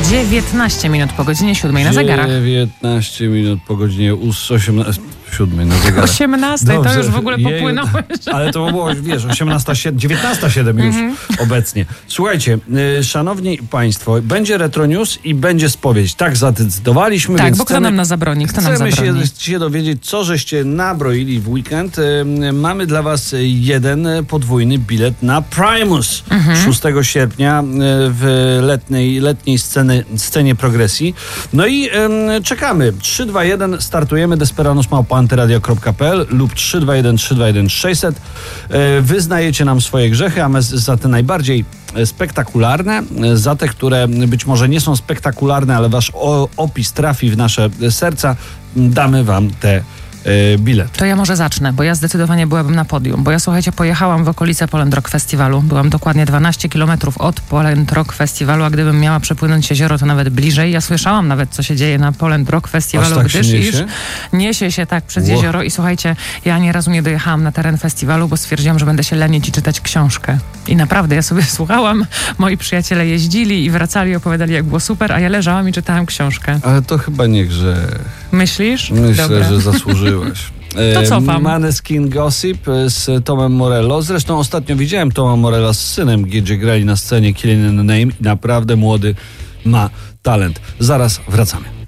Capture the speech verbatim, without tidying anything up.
dziewiętnaście minut po godzinie siódmej na zegarach. dziewiętnaście minut po godzinie osiemnastej. siódmej na zegarach. osiemnastej, to już w ogóle popłynąłeś. Ale to było, wiesz, osiemnasta dziewiętnasta siedem już Mhm. obecnie. Słuchajcie, y, szanowni państwo, będzie Retro News i będzie spowiedź. Tak zadecydowaliśmy. Tak, więc bo kto chcemy, nam na zabroni? Kto nam chcemy zabroni? się, się dowiedzieć, co żeście nabroili w weekend. Y, mamy dla was jeden podwójny bilet na Primus Mhm. szóstego sierpnia y, w letniej, letniej sceny, scenie progresji. No i y, czekamy. trzy dwa jeden startujemy. Desperados małpa antyradio kropka p l lub trzy dwa jeden trzy dwa jeden sześćset. Wyznajecie nam swoje grzechy, a my za te najbardziej spektakularne, za te, które być może nie są spektakularne, ale wasz opis trafi w nasze serca, damy wam te bilet. To ja może zacznę, bo ja zdecydowanie byłabym na podium, bo ja, słuchajcie, pojechałam w okolice Poland Rock Festiwalu. Byłam dokładnie dwanaście kilometrów od Poland Rock Festiwalu, a gdybym miała przepłynąć jezioro, to nawet bliżej. Ja słyszałam nawet, co się dzieje na Poland Rock Festiwalu, tak gdyż się iż niesie? niesie się tak przez Ło. jezioro i słuchajcie, ja ani razu nie dojechałam na teren festiwalu, bo stwierdziłam, że będę się lenić i czytać książkę. I naprawdę, ja sobie słuchałam, moi przyjaciele jeździli i wracali, opowiadali, jak było super, a ja leżałam i czytałam książkę. Ale to chyba nie grzech. Myślisz? Myślę, Dobra. że zasłużyłeś. To cofam. Maneskin Gossip z Tomem Morello. Zresztą ostatnio widziałem Toma Morella z synem, gdzie grali na scenie Killing in the Name i naprawdę młody ma talent. Zaraz wracamy.